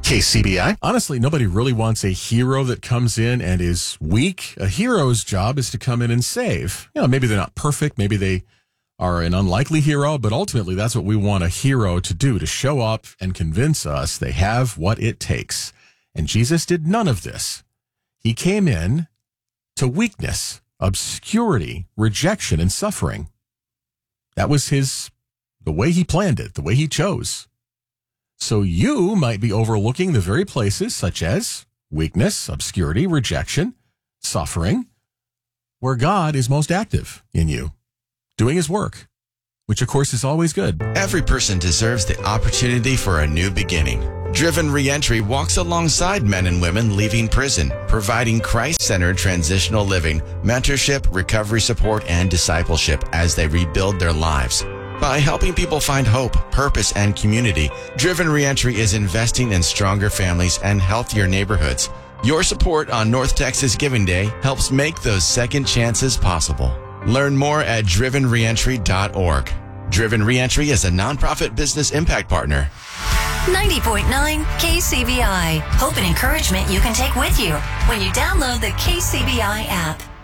KCBI. Honestly, nobody really wants a hero that comes in and is weak. A hero's job is to come in and save. Maybe they're not perfect. Maybe they are an unlikely hero, but ultimately that's what we want a hero to do, to show up and convince us they have what it takes. And Jesus did none of this. He came in to weakness, obscurity, rejection, and suffering. That was the way he planned it, the way he chose. So you might be overlooking the very places such as weakness, obscurity, rejection, suffering, where God is most active in you, doing his work, which of course is always good. Every person deserves the opportunity for a new beginning. Driven Reentry walks alongside men and women leaving prison, providing Christ-centered transitional living, mentorship, recovery support, and discipleship as they rebuild their lives. By helping people find hope, purpose, and community, Driven Reentry is investing in stronger families and healthier neighborhoods. Your support on North Texas Giving Day helps make those second chances possible. Learn more at drivenreentry.org. Driven Reentry is a nonprofit business impact partner. 90.9 KCBI. Hope and encouragement you can take with you when you download the KCBI app.